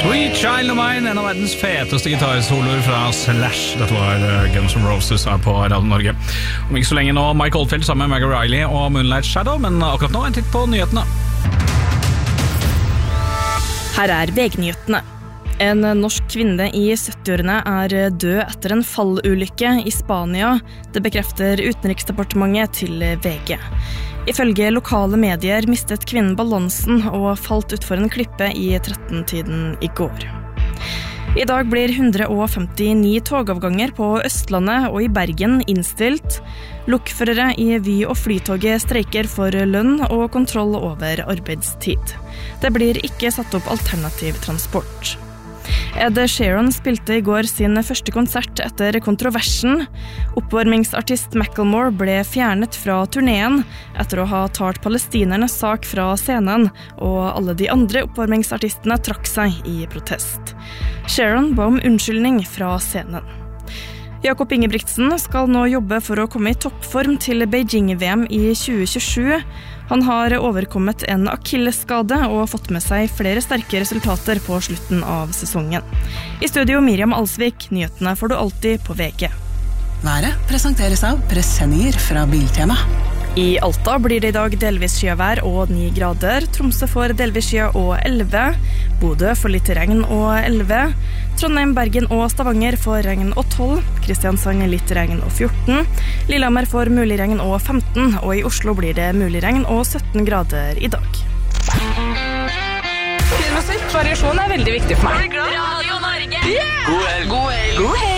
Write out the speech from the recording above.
Sweet Child of Mine, en av verdens feteste gitarsoloer fra Slash. Dette var Guns N' Roses her på Radio Norge. Om ikke så lenge nå, Mike Oldfield sammen med Maggie Riley og Moonlight Shadow, men akkurat nå en titt på nyhetene. Her er VG-nyhetene. En norsk kvinne i 70-årene er død etter en fallulykke i Spania. Det bekrefter Utenriksdepartementet til VG. Ifølge lokale medier mistet kvinnen balansen og falt utfor en klippe i 13-tiden i går. I dag blir 159 togavganger på Østlandet og i Bergen innstilt. Lokførere i Vy- og Flytoget streiker for lønn og kontroll over arbeidstid. Det blir ikke satt opp alternativ transport. Ed Sheeran spilte i går sin første konsert etter kontroversen. Oppvarmingsartist Macklemore ble fjernet fra turneen etter å ha talt palestinernes sak fra scenen, og alle de andre oppvarmingsartistene trakk seg i protest. Sheeran ba om unnskyldning fra scenen. Jakob Ingebrigtsen skal nå jobbe for å komme i toppform til Beijing-VM i 2027. Han har overkommet en akillesskade og fått med seg flere sterke resultater på slutten av sesongen. I studio Miriam Alsvik, nyhetene får du alltid på VG. Været presenteres av presenninger fra Biltema. I Alta blir det i dag delvis skyvær og 9 grader. Tromsø får delvis sky og 11. Bodø får litt regn og 11. Trondheim, Bergen og Stavanger får regn og 12. Kristiansand litt regn og 14. Lillehammer får mulig regn og 15. Og i Oslo blir det mulig regn og 17 grader i dag. Fin musikk, variasjon er veldig viktig for meg. Radio Norge! Yeah! God helg! God helg! God helg!